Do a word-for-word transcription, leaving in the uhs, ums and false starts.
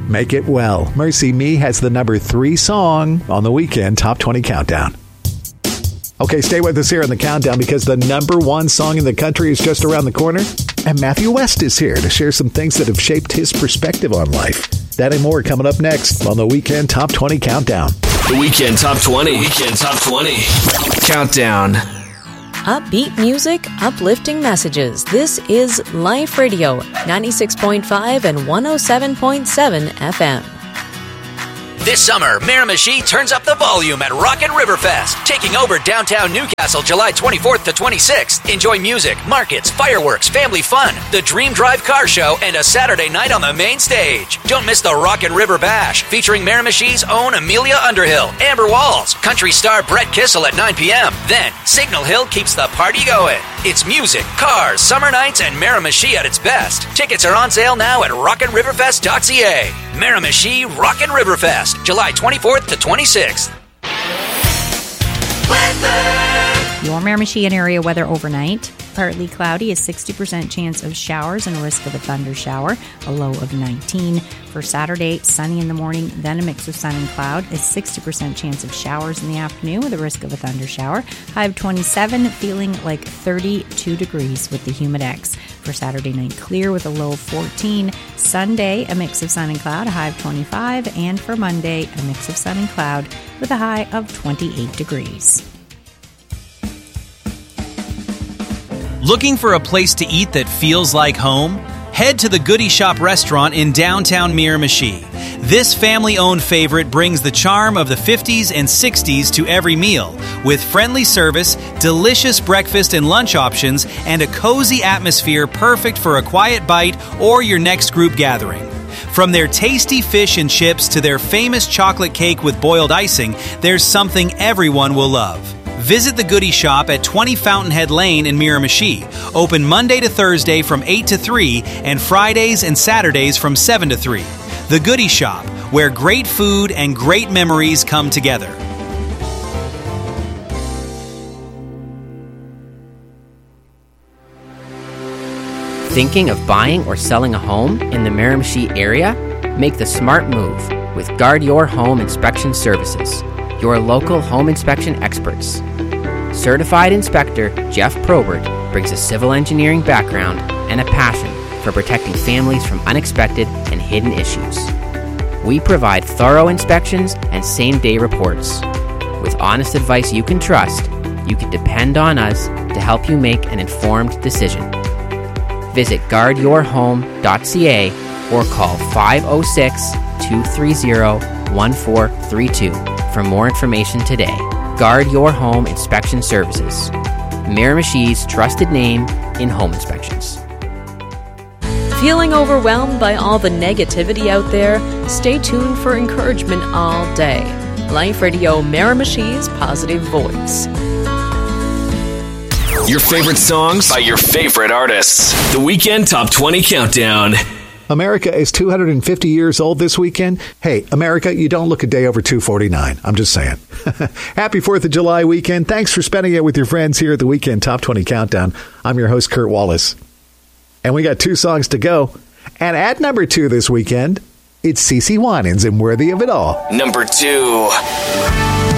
Make It Well. Mercy Me has the number three song on the Weekend Top twenty Countdown. Okay, stay with us here on the countdown because the number one song in the country is just around the corner. And Matthew West is here to share some things that have shaped his perspective on life. That and more coming up next on the Weekend Top twenty Countdown. The Weekend Top twenty. Weekend Top twenty. Countdown. Upbeat music, uplifting messages. This is Life Radio, ninety-six point five and one oh seven point seven F M. This summer, Miramichi turns up the volume at Rockin' Riverfest, taking over downtown Newcastle July twenty-fourth to twenty-sixth. Enjoy music, markets, fireworks, family fun, the Dream Drive car show, and a Saturday night on the main stage. Don't miss the Rockin' River Bash, featuring Miramichi's own Amelia Underhill, Amber Walls, country star Brett Kissel at nine p.m. Then, Signal Hill keeps the party going. It's music, cars, summer nights, and Miramichi at its best. Tickets are on sale now at rockin riverfest dot c a. Miramichi Rockin' Riverfest, July twenty-fourth to twenty-sixth. Weather. Your Miramichi and area weather overnight. Partly cloudy, a sixty percent chance of showers and a risk of a thunder shower, a low of nineteen. For Saturday, sunny in the morning, then a mix of sun and cloud, a sixty percent chance of showers in the afternoon with a risk of a thunder shower. High of twenty-seven, feeling like thirty-two degrees with the Humidex. For Saturday night, clear with a low of fourteen. Sunday, a mix of sun and cloud, a high of twenty-five. And for Monday, a mix of sun and cloud with a high of twenty-eight degrees. Looking for a place to eat that feels like home? Head to the Goody Shop restaurant in downtown Miramichi. This family-owned favorite brings the charm of the fifties and sixties to every meal, with friendly service, delicious breakfast and lunch options, and a cozy atmosphere perfect for a quiet bite or your next group gathering. From their tasty fish and chips to their famous chocolate cake with boiled icing, there's something everyone will love. Visit the Goody Shop at twenty Fountainhead Lane in Miramichi. Open Monday to Thursday from eight to three and Fridays and Saturdays from seven to three. The Goody Shop, where great food and great memories come together. Thinking of buying or selling a home in the Miramichi area? Make the smart move with Guard Your Home Inspection Services, your local home inspection experts. Certified inspector Jeff Probert brings a civil engineering background and a passion for protecting families from unexpected and hidden issues. We provide thorough inspections and same-day reports. With honest advice you can trust, you can depend on us to help you make an informed decision. Visit guard your home dot c a or call five oh six, two three zero, one four three two for more information today. Guard Your Home Inspection Services, Miramichi's trusted name in home inspections. Feeling overwhelmed by all the negativity out there? Stay tuned for encouragement all day. Life Radio, Miramichi's positive voice. Your favorite songs by your favorite artists. The Weekend Top twenty Countdown. America is two hundred fifty years old this weekend. Hey, America, you don't look a day over two forty-nine. I'm just saying. Happy fourth of July weekend. Thanks for spending it with your friends here at the Weekend Top twenty Countdown. I'm your host, Kurt Wallace. And we got two songs to go. And at number two this weekend, it's CeCe Winans and Worthy of It All. Number two.